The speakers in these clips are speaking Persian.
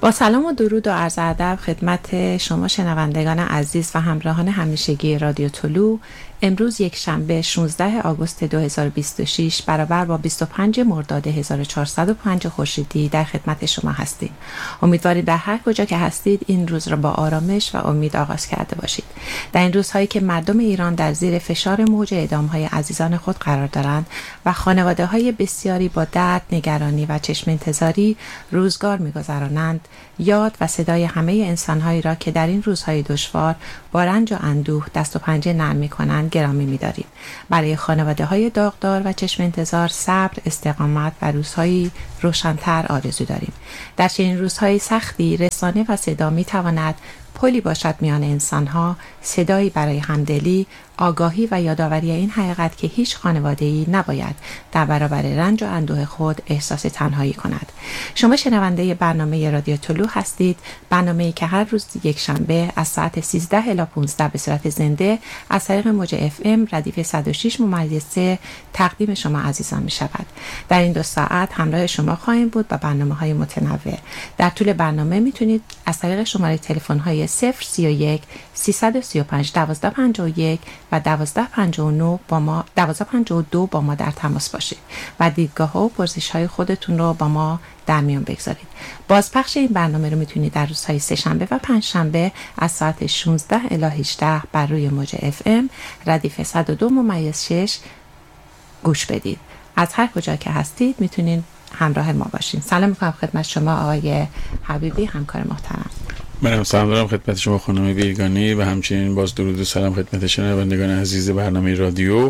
با سلام و درود و عرض ادب خدمت شما شنوندگان عزیز و همراهان همیشگی رادیو طلوع. امروز یک شنبه 16 آگوست 2026 برابر با 25 مرداد 1405 خورشیدی در خدمت شما هستیم. امیدواریم در هر کجا که هستید این روز را با آرامش و امید آغاز کرده باشید. در این روزهایی که مردم ایران در زیر فشار موج اعدام‌های عزیزان خود قرار دارند و خانواده‌های بسیاری با درد، نگرانی و چشم انتظاری روزگار می‌گذرانند، یاد و صدای همه انسان‌هایی را که در این روزهای دشوار با رنج و اندوه دست و پنجه نرم می‌کنند گرامی می‌داریم. برای خانواده‌های داغدار و چشم انتظار صبر، استقامت و روزهایی روشن‌تر آرزو داریم. در چنین روزهای سختی رسانه و صدا می‌تواند پلی باشد میان انسان‌ها، صدایی برای همدلی، آگاهی و یادآوری این حقیقت که هیچ خانواده‌ای نباید در برابر رنج و اندوه خود احساس تنهایی کند. شما شنونده برنامه رادیو طلوع هستید، برنامه‌ای که هر روز یک شنبه از ساعت 13 الی 15 به صورت زنده از طریق موج FM ردیف 106.3 تقدیم شما عزیزان می شود. در این 2 ساعت همراه شما خواهیم بود با برنامه‌های متنوع. در طول برنامه میتونید از طریق شماره تلفن‌های 031 335 1251 و 1259 با ما 1252 با ما در تماس باشید و دیدگاه‌ها و پرسش‌های خودتون رو با ما در میان بگذارید. بازپخش این برنامه رو میتونید در روزهای سه‌شنبه و پنجشنبه از ساعت 16 الی 18 بر روی موج FM ردیف 102.6 گوش بدید. از هر کجا که هستید میتونید همراه ما باشین. سلام میکنم خدمت شما آقای حبیبی، همکار محترم. منم سلام دارم خدمت شما خانم بیگانی و همچنین باز درود و سلام خدمت شنوندگان عزیز برنامه رادیو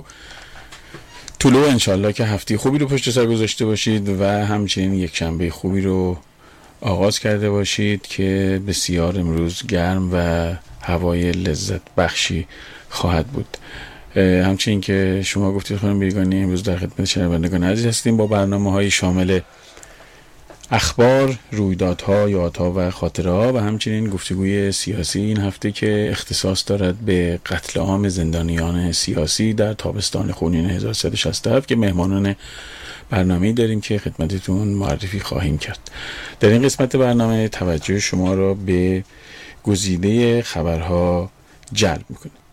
طلوع. انشالله که هفته خوبی رو پشت سر گذاشته باشید و همچنین یک شنبه خوبی رو آغاز کرده باشید که بسیار امروز گرم و هوای لذت بخشی خواهد بود. همچنین که شما گفتید خانم بیگانی امروز در خدمت شنوندگان عزیز هستیم با برنامه‌های شامل اخبار، رویدادها، یادها و خاطره‌ها و همچنین گفتگوی سیاسی این هفته که اختصاص دارد به قتل عام زندانیان سیاسی در تابستان خونین 1367 که مهمانان برنامه‌ای داریم که خدمتتون معرفی خواهیم کرد. در این قسمت برنامه توجه شما را به گزیده خبرها جلب می‌کنیم.